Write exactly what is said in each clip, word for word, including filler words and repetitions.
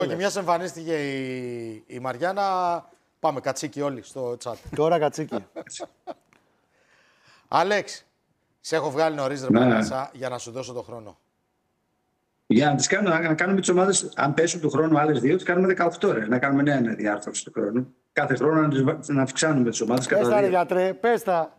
Και μια εμφανίστηκε η, η Μαριάννα. Πάμε κατσίκι όλοι στο chat. Τώρα κατσίκι. Άλεξ, σε έχω βγάλει νωρίς ρε Ναι. Παγάσα για να σου δώσω το χρόνο. Για να τις κάνουμε, να κάνουμε τις ομάδες, αν πέσουν του χρόνου άλλες δύο, τις κάνουμε δεκαοκτώ ώρες. Να κάνουμε νέα διάρθρωση του χρόνου. Κάθε χρόνο να, τις, να αυξάνουμε τις ομάδες Πες κατά τα ρε δύο. γιατρέ, πες τα.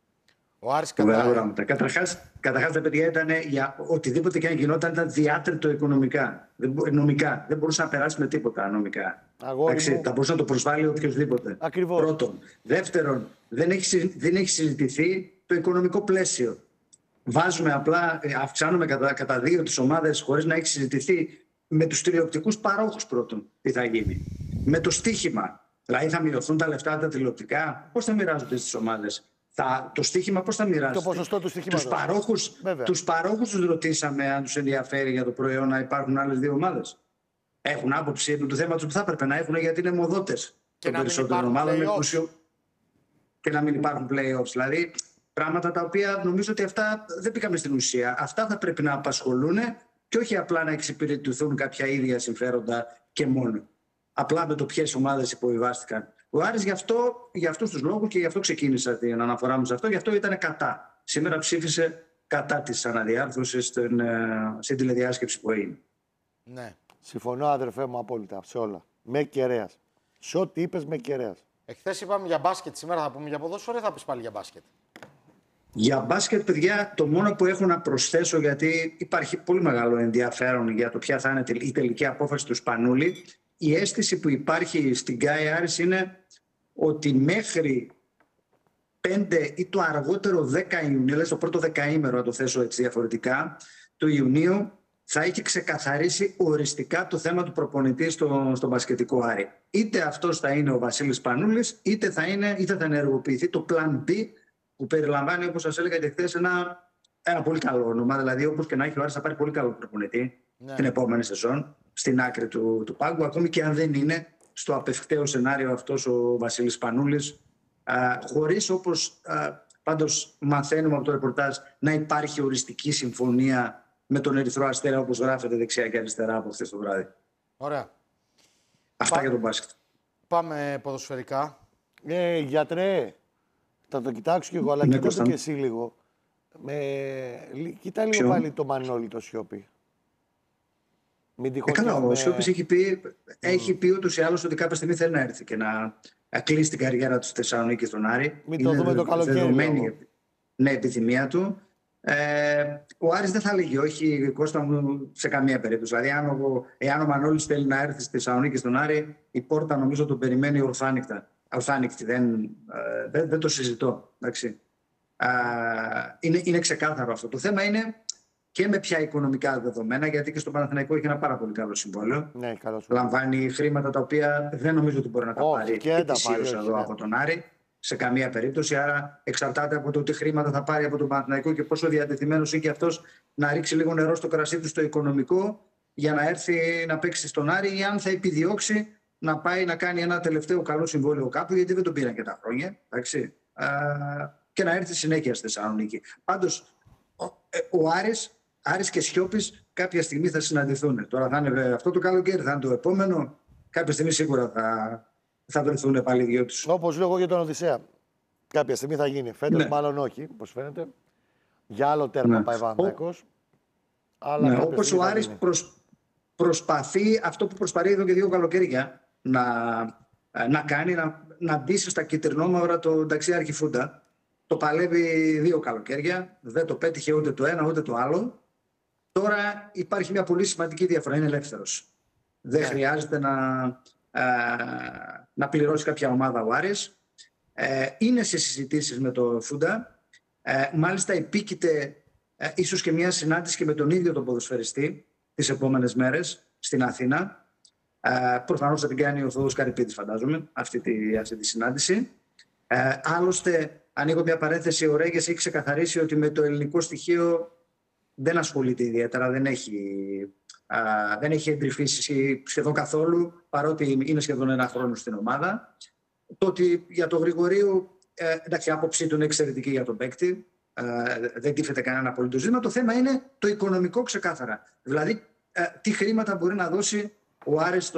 Ο Άρης Ωραία κατά... πράγματα. Καταρχάς, καταρχάς τα παιδιά ήταν για οτιδήποτε και αν γινόταν ήταν διάτριτο οικονομικά. Δεν, μπο- νομικά. Δεν μπορούσε να περάσει με τίποτα νομικά. Αγόρι Εντάξει, μου. θα μπορούσε να το προσβάλλει οποιοδήποτε. Ακριβώς. Πρώτον. Δεύτερον, δεν έχει, συζη- δεν έχει συζητηθεί το οικονομικό πλαίσιο. Βάζουμε απλά, ε, αυξάνουμε κατά, κατά δύο τις ομάδες χωρίς να έχει συζητηθεί με τους τηλεοπτικούς παρόχους πρώτον τι θα γίνει. Με το στοίχημα. Δηλαδή θα μειωθούν τα λεφτά τα τηλεοπτικά. Πώς θα μοιράζονται στις ομάδες. Θα, το στοίχημα πώς θα μοιράζεται. Το ποσοστό του στοιχήματος. Τους παρόχους, Βέβαια. τους παρόχους τους ρωτήσαμε αν τους ενδιαφέρει για το προϊόν να υπάρχουν άλλες δύο ομάδες. Έχουν άποψη επί του θέματος που θα έπρεπε να έχουν γιατί είναι μοδότες των να μην περισσότερων υπάρχουν ομάδων. με play-offs. πλούσιο- Και να μην υπάρχουν play-offs. Δηλαδή πράγματα τα οποία νομίζω ότι αυτά δεν πήγαμε στην ουσία. Αυτά θα πρέπει να απασχολούν και όχι απλά να εξυπηρετηθούν κάποια ίδια συμφέροντα και μόνο. Απλά με το ποιες ομάδες υποβιβάστηκαν. Ο Άρης γι' αυτό, για αυτούς τους λόγους και γι' αυτό ξεκίνησα την αναφορά μου σε αυτό, γι' αυτό ήταν κατά. Σήμερα ψήφισε κατά της αναδιάρθρωσης στην, ε, στην τηλεδιάσκεψη που έγινε. Ναι. Συμφωνώ, αδερφέ μου, απόλυτα. Σε όλα. Με κεραίας. Σε ό,τι είπες, με κεραίας. Εχθές είπαμε για μπάσκετ, σήμερα θα πούμε για ποδόσφαιρο ή θα πεις πάλι για μπάσκετ. Για μπάσκετ, παιδιά, το μόνο που έχω να προσθέσω, γιατί υπάρχει πολύ μεγάλο ενδιαφέρον για το ποια θα είναι η τελική απόφαση του Σπανούλη, η αίσθηση που υπάρχει στην ΓΚΑΕ Άρης είναι ότι μέχρι πέντε ή το αργότερο δέκα Ιουνίου, δηλαδή το πρώτο δεκαήμερο, να το θέσω έτσι διαφορετικά, του Ιουνίου, θα έχει ξεκαθαρίσει οριστικά το θέμα του προπονητή στο, στο μπασκετικό Άρη. Είτε αυτός θα είναι ο Βασίλης Σπανούλης, είτε θα, είναι, είτε θα ενεργοποιηθεί το Plan B, που περιλαμβάνει, όπως σας έλεγα και χθες, ένα, ένα πολύ καλό όνομα. Δηλαδή, όπως και να έχει, ο Άρης θα πάρει πολύ καλό προπονητή Ναι. την επόμενη σεζόν, στην άκρη του, του πάγκου, ακόμη και αν δεν είναι στο απευκταίο σενάριο αυτός ο Βασίλης Σπανούλης, α, χωρίς, όπως α, πάντως μαθαίνουμε από το ρεπορτάζ, να υπάρχει οριστική συμφωνία με τον Ερυθρό Αστέρα, όπως γράφεται δεξιά και αριστερά από χθες το βράδυ. Ωραία. Αυτά Πα- για τον μπάσκετ. Πάμε ποδοσφαιρικά. Ε, γιατρέ, θα το κοιτάξω κι εγώ, αλλά Ναι, κοίτα το Κωνσταντ. κι εσύ λίγο. Με... λι- Κοίτα λίγο Ποιο? πάλι το Μανώλη το Σιώπη. Μην Ε, τυχόν καλά, έχουμε- ο Σιώπης έχει πει, έχει πει ούτως ή άλλως ότι κάποια στιγμή θέλει να έρθει και να, να κλείσει την καριέρα του στη Θεσσαλονίκη στον Άρη. Μην το Είναι δούμε το δε- καλοκαίρι, δεδομένη λόγω. ναι, επιθυμία του. Ε, ο Άρης δεν θα λέγει όχι, Κώστα μου, σε καμία περίπτωση. Δηλαδή, αν ο, εάν ο Μανώλης θέλει να έρθει στη Θεσσαλονίκη στον Άρη, η πόρτα νομίζω τον περιμένει ορθάνικτα. Ορθάνικτη, δεν, ε, δεν, δεν το συζητώ. Εντάξει. Α, είναι, είναι ξεκάθαρο αυτό. Το θέμα είναι και με ποια οικονομικά δεδομένα, γιατί και στο Παναθηναϊκό έχει ένα πάρα πολύ καλό συμβόλαιο. Ναι, καλώς. Λαμβάνει χρήματα τα οποία δεν νομίζω ότι μπορεί να τα Όχι, πάρει και δεν τα ετησίως πάρει, όχι, εδώ ναι. από τον Άρη σε καμία περίπτωση. Άρα εξαρτάται από το τι χρήματα θα πάρει από τον Παναθηναϊκό και πόσο διατεθειμένος είναι και αυτός να ρίξει λίγο νερό στο κρασί του στο οικονομικό για να έρθει να παίξει στον Άρη, ή αν θα επιδιώξει να πάει να κάνει ένα τελευταίο καλό συμβόλαιο κάπου, γιατί δεν τον πήραν και τα χρόνια. Εντάξει. Α, και να έρθει συνέχεια στη Θεσσαλονίκη. Πάντως, ο, ε, ο Άρης, Άρης και Σιώπης κάποια στιγμή θα συναντηθούν. Τώρα θα είναι αυτό το καλοκαίρι, θα είναι το επόμενο. Κάποια στιγμή σίγουρα θα, θα βρεθούν πάλι οι δυο τους. Όπως λέω εγώ για τον Οδυσσέα. Κάποια στιγμή θα γίνει. Φέτος Ναι. μάλλον όχι, όπως φαίνεται. Για άλλο τέρμα Ναι. πάει ο Παναθηναϊκός. Αλλά Ναι, κάποια όπως στιγμή ο θα Άρης γίνει. προσ, προσπαθεί αυτό που προσπαθεί εδώ και δύο καλοκαίρια να, να κάνει, να, να ντύσει στα κυτρινόμαυρα το ταξιάρχη Φούντα. Το παλεύει δύο καλοκαίρια, δεν το πέτυχε ούτε το ένα ούτε το άλλο. Τώρα υπάρχει μια πολύ σημαντική διαφορά, είναι ελεύθερος. Δεν χρειάζεται να, α, να πληρώσει κάποια ομάδα ο Άρης. Ε, είναι σε συζητήσεις με το Φούντα. Ε, μάλιστα επίκειται ε, ίσως και μια συνάντηση και με τον ίδιο τον ποδοσφαιριστή τις επόμενες μέρες στην Αθήνα. Ε, προφανώς θα την κάνει ο Θόδωρος Καρυπίδης, φαντάζομαι, αυτή τη, αυτή τη συνάντηση. Ε, άλλωστε, ανοίγω μια παρένθεση, ο Ρέγες έχει ξεκαθαρίσει ότι με το ελληνικό στοιχείο δεν ασχολείται ιδιαίτερα, δεν έχει, α, δεν έχει εντρυφήσει σχεδόν καθόλου, παρότι είναι σχεδόν ένα χρόνο στην ομάδα. Το ότι για τον Γρηγορίου, ε, εντάξει, η άποψή του είναι εξαιρετική για τον παίκτη, ε, δεν τίθεται κανένα απολύτως ζήτημα. Το θέμα είναι το οικονομικό ξεκάθαρα. Δηλαδή, ε, τι χρήματα μπορεί να δώσει Ο Άρης